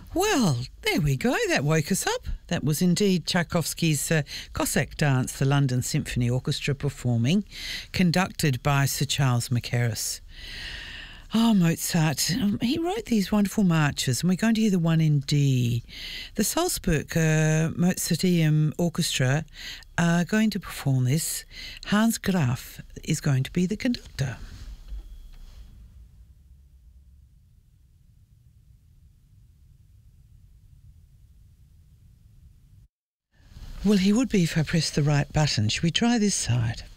Well, there we go. That woke us up. That was indeed Tchaikovsky's Cossack Dance, the London Symphony Orchestra performing, conducted by Sir Charles Mackerras. Oh, Mozart. He wrote these wonderful marches, and we're going to hear the one in D. The Salzburg Mozarteum Orchestra are going to perform this. Hans Graf is going to be the conductor. Well, he would be if I pressed the right button. Should we try this side?